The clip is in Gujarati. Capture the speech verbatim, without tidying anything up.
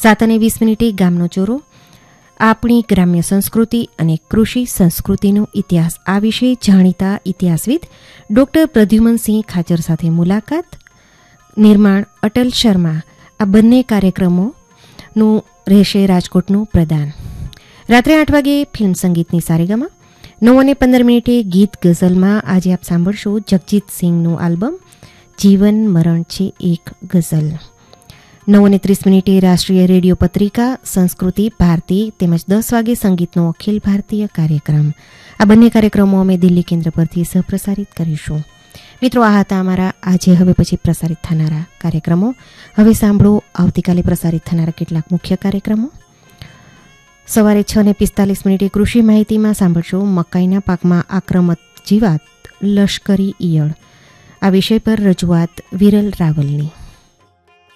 સાત અને વીસ મિનિટે ગામનો ચોરો, આપણી ગ્રામ્ય સંસ્કૃતિ અને કૃષિ સંસ્કૃતિનો ઇતિહાસ, આ વિશે જાણીતા ઇતિહાસવિદ ડૉક્ટર પ્રદ્યુમનસિંહ ખાચર સાથે મુલાકાત. નિર્માણ અટલ શર્મા. આ બંને કાર્યક્રમોનું રહેશે રાજકોટનું પ્રદાન. રાત્રે આઠ વાગે ફિલ્મ સંગીતની સારેગામા. નવ અને પંદર મિનિટે ગીત ગઝલમાં આજે આપ સાંભળશો જગજીત સિંહનું આલ્બમ જીવન મરણ છે એક ગઝલ. નવ અને ત્રીસ મિનિટે રાષ્ટ્રીય રેડિયો પત્રિકા સંસ્કૃતિ ભારતી તેમજ દસ વાગે સંગીતનો અખિલ ભારતીય કાર્યક્રમ. આ બંને કાર્યક્રમો અમે દિલ્હી કેન્દ્ર પરથી સહપ્રસારિત કરીશું. મિત્રો, આ હતા અમારા આજે હવે પછી પ્રસારિત થનારા કાર્યક્રમો. હવે સાંભળો આવતીકાલે પ્રસારિત થનારા કેટલાક મુખ્ય કાર્યક્રમો. સવારે છ ને પિસ્તાલીસ મિનિટે કૃષિ માહિતીમાં સાંભળશો મકાઈના પાકમાં આક્રમક જીવાત લશ્કરી ઈયળ. આ વિષય પર રજૂઆત વિરલ રાવલની.